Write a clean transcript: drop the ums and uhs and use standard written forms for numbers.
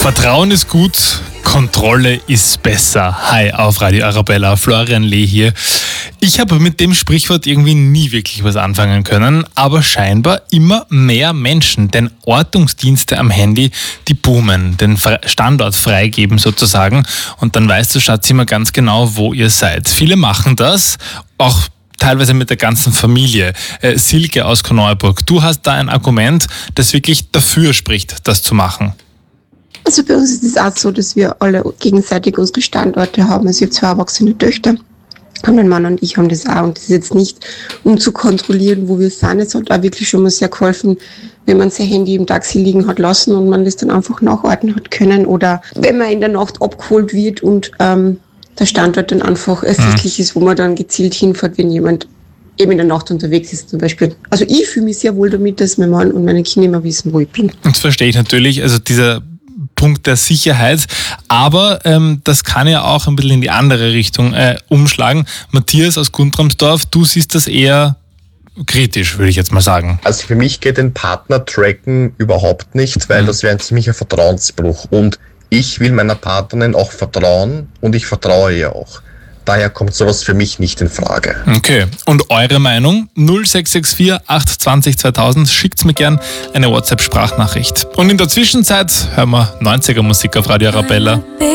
Vertrauen ist gut, Kontrolle ist besser. Hi, auf Radio Arabella, Florian Lee hier. Ich habe mit dem Sprichwort irgendwie nie wirklich was anfangen können, aber scheinbar immer mehr Menschen, denn Ortungsdienste am Handy, die boomen, den Standort freigeben sozusagen und dann weißt du, Schatz, immer ganz genau, wo ihr seid. Viele machen das, auch teilweise mit der ganzen Familie. Silke aus Korneuburg, du hast da ein Argument, das wirklich dafür spricht, das zu machen. Also bei uns ist es auch so, dass wir alle gegenseitig unsere Standorte haben. Also ich habe 2 erwachsene Töchter. Und mein Mann und ich haben das auch. Und das ist jetzt nicht, um zu kontrollieren, wo wir sind. Es hat auch wirklich schon mal sehr geholfen, wenn man sein Handy im Taxi liegen hat lassen und man das dann einfach nachordnen hat können. Oder wenn man in der Nacht abgeholt wird und der Standort dann einfach ersichtlich ist, wo man dann gezielt hinfährt, wenn jemand eben in der Nacht unterwegs ist zum Beispiel. Also ich fühle mich sehr wohl damit, dass mein Mann und meine Kinder immer wissen, wo ich bin. Das verstehe ich natürlich. Also dieser Punkt der Sicherheit, aber das kann ja auch ein bisschen in die andere Richtung umschlagen. Matthias aus Guntramsdorf, du siehst das eher kritisch, würde ich jetzt mal sagen. Also für mich geht den Partner tracken überhaupt nicht, weil das wäre ein ziemlicher Vertrauensbruch und ich will meiner Partnerin auch vertrauen und ich vertraue ihr auch. Daher kommt sowas für mich nicht in Frage. Okay, und eure Meinung? 0664 820 2000, schickt mir gern eine WhatsApp-Sprachnachricht. Und in der Zwischenzeit hören wir 90er Musik auf Radio Arabella.